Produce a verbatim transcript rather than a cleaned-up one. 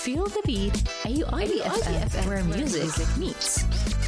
Feel the Beat, A U I D F M, where music meets.